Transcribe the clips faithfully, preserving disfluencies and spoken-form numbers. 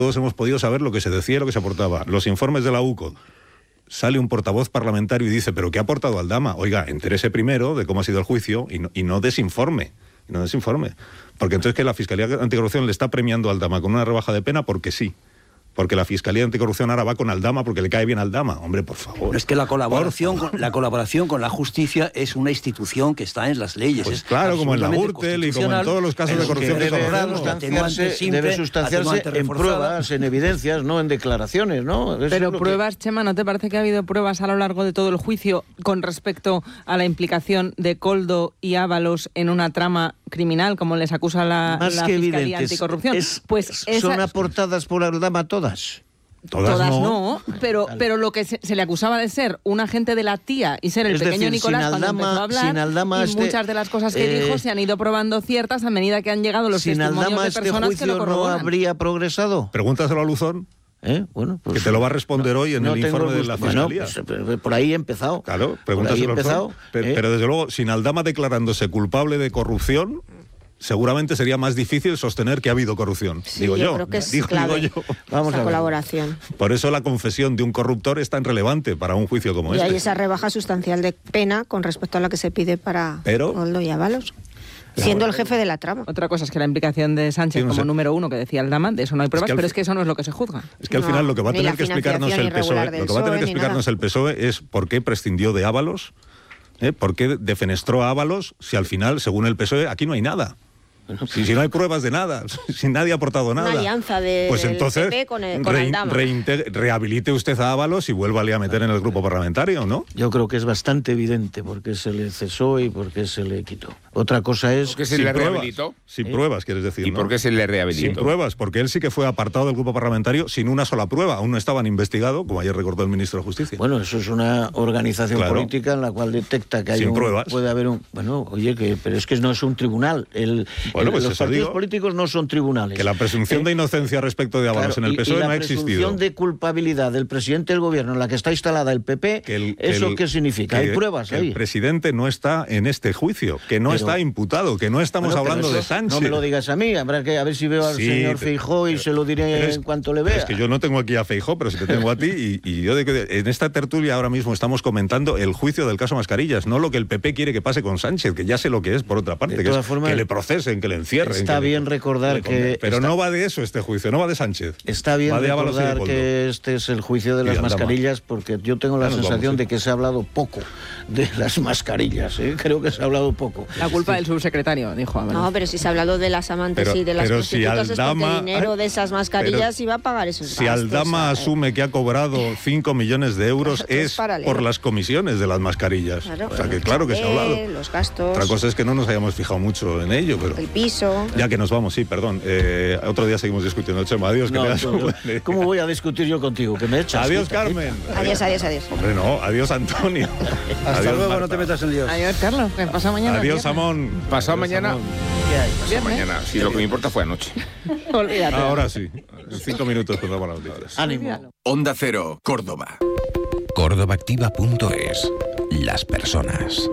Todos hemos podido saber lo que se decía y lo que se aportaba. Los informes de la U C O. Sale un portavoz parlamentario y dice, ¿pero qué ha aportado Aldama? Oiga, entérese primero de cómo ha sido el juicio y no, y no desinforme. Y no desinforme. Porque entonces que la Fiscalía Anticorrupción le está premiando a Aldama con una rebaja de pena porque sí. Porque la Fiscalía Anticorrupción ahora va con Aldama porque le cae bien Aldama. Hombre, por favor. Pero es que la colaboración, con, la colaboración con la justicia es una institución que está en las leyes. Pues es claro, como en la Gürtel y como en todos los casos de corrupción que, que debe sustanciarse, simple, debe sustanciarse en pruebas, en evidencias, no en declaraciones, ¿no? Eso Pero es pruebas, que... Chema, ¿no te parece que ha habido pruebas a lo largo de todo el juicio con respecto a la implicación de Koldo y Ábalos en una trama criminal, como les acusa la, Más la que Fiscalía evidentes, Anticorrupción? Es, pues ¿son esa... aportadas por Aldama todas? Todas, Todas no, no pero, pero lo que se, se le acusaba de ser un agente de la tía y ser el es pequeño decir, Nicolás sin cuando Aldama, empezó a hablar, sin Aldama y este, muchas de las cosas que eh, dijo se han ido probando ciertas a medida que han llegado los sin testimonios Aldama de este personas juicio que lo no corroboran. habría progresado. Pregúntaselo a Luzón. ¿Eh? Bueno, pues, que te lo va a responder no, hoy en no el informe de la Fiscalía. Bueno, pues, por ahí he empezado. Claro, pregúntaselo a Luzón. Pero, ¿eh? pero desde luego, sin Aldama declarándose culpable de corrupción, seguramente sería más difícil sostener que ha habido corrupción. Sí, digo yo. yo. Creo que es digo, clave digo yo. Vamos esa a colaboración. Por eso la confesión de un corruptor es tan relevante para un juicio como Y este. hay esa rebaja sustancial de pena con respecto a la que se pide para Pero, Koldo y Ábalos, siendo el jefe de la trama. Otra cosa es que la implicación de Sánchez Sí, no como sé. número uno, que decía Aldama, de eso no hay pruebas, Es que al pero fi- es que eso no es lo que se juzga. Es que al No, final lo que va a ni tener la que explicarnos el financiación P S O E, irregular del lo que va a tener que P S O E, ni explicarnos nada. el P S O E es por qué prescindió de Ábalos, ¿eh? por qué defenestró a Ábalos, si al final, según el P S O E, aquí no hay nada. Si, si no hay pruebas de nada, si nadie ha aportado nada. Una alianza de, pues del entonces, P P con, el, con rein- Aldama. reinte- rehabilite usted a Ábalos y vuélvale a meter en el grupo parlamentario, ¿no? Yo creo que es bastante evidente por qué se le cesó y por qué se le quitó. Otra cosa es... ¿Por qué se sin le pruebas, rehabilitó? Sin ¿Eh? pruebas, quieres decir, ¿Y ¿no? por qué se le Sin rehabilitó? pruebas, porque él sí que fue apartado del grupo parlamentario sin una sola prueba. Aún no estaban investigados, como ayer recordó el ministro de Justicia. Bueno, eso es una organización Claro. política en la cual detecta que hay Sin un, pruebas. puede haber un... Bueno, oye, que pero es que no es un tribunal. El, Bueno, el- pues los eso partidos digo. políticos no son tribunales. Que la presunción Eh, de inocencia respecto de Ábalos Claro, en el y- P S O E y la no ha existido. presunción de culpabilidad del presidente del gobierno en la que está instalada el P P, Que el- que ¿eso el- qué significa? que- Hay pruebas que ahí. el presidente no está en este juicio, que no Pero- está imputado, que no estamos Bueno, pero hablando eso de Sánchez. No me lo digas a mí, habrá que a ver si veo al Sí, señor te- Feijóo y pero- se lo diré pero es- en cuanto le pero vea. Es que yo no tengo aquí a Feijóo, pero sí te tengo a ti y, y yo de que en esta tertulia ahora mismo estamos comentando el juicio del caso Mascarillas, no lo que el P P quiere que pase con Sánchez, que ya sé lo que es por otra parte, De que, es todas formas, que le procesen, que le encierren. está que le- bien recordar le condenen. que Pero está- no va de eso este juicio, no va de Sánchez. Está bien Va de Ábalos y de recordar Koldo. que este es el juicio de Y las de Aldama. mascarillas, porque yo tengo la Ya nos sensación vamos, sí. de que se ha hablado poco de las mascarillas. ¿eh? Creo que se ha hablado poco. La culpa del subsecretario, dijo Ábalos. No, pero si se ha hablado de las amantes Pero- y de las pero si prostitutas, es Aldama- porque dinero Ay, de esas mascarillas pero iba a pagar esos Si gastos, Aldama ¿sabes? asume que ha cobrado cinco millones de euros Es es paralelo. por las comisiones de las mascarillas. Claro, o sea que claro que se ha hablado. Eh, los gastos, Otra cosa es que no nos hayamos fijado mucho en ello, pero... el piso... Ya que nos vamos, sí, perdón. Eh, otro día seguimos discutiendo. Chema, adiós. Que No, me das- tú- ¿Cómo voy a discutir yo contigo? Que me echas. Adiós, quita, Carmen. Adiós, adiós, adiós. Hombre, no. Adiós, Antonio. Hasta Adiós, luego, Marta. no te metas en líos. Adiós, Carlos, que pasa mañana. Adiós, viernes. Amón. Pasado Adiós, mañana. Amón. ¿Qué hay? Pasado Viernes. mañana. Sí, lo que me importa fue anoche. Olvídate. Ahora sí. En cinco minutos empezamos las noticias. Ánimo. Onda Cero, Córdoba. córdoba activa punto es. Las personas.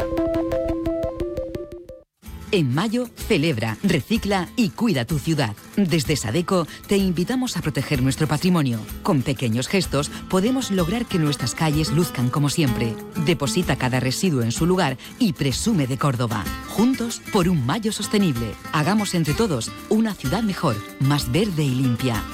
En mayo, celebra, recicla y cuida tu ciudad. Desde Sadeco te invitamos a proteger nuestro patrimonio. Con pequeños gestos podemos lograr que nuestras calles luzcan como siempre. Deposita cada residuo en su lugar y presume de Córdoba. Juntos por un mayo sostenible. Hagamos entre todos una ciudad mejor, más verde y limpia.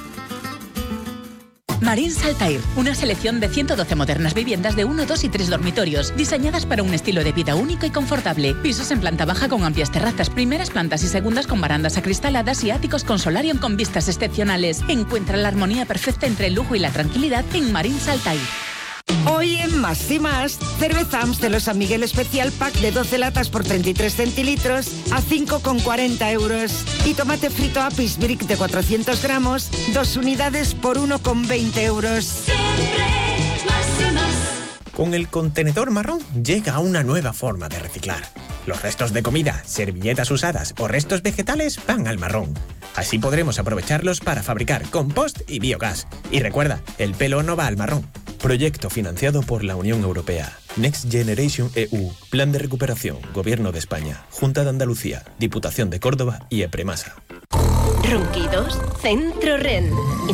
Marín Saltair, una selección de ciento doce modernas viviendas de uno, dos y tres dormitorios, diseñadas para un estilo de vida único y confortable. Pisos en planta baja con amplias terrazas, primeras plantas y segundas con barandas acristaladas y áticos con solarium con vistas excepcionales. Encuentra la armonía perfecta entre el lujo y la tranquilidad en Marín Saltair. Hoy en Más y Más, cerveza Amstel San Miguel Especial Pack de doce latas por treinta y tres centilitros a cinco con cuarenta euros. Y tomate frito Apis Brick de cuatrocientos gramos, dos unidades por uno con veinte euros. Con el contenedor marrón llega una nueva forma de reciclar. Los restos de comida, servilletas usadas o restos vegetales van al marrón. Así podremos aprovecharlos para fabricar compost y biogás. Y recuerda, el pelo no va al marrón. Proyecto financiado por la Unión Europea. Next Generation E U. Plan de recuperación. Gobierno de España. Junta de Andalucía. Diputación de Córdoba y EPREMASA. Ronquidos, Centro Ren.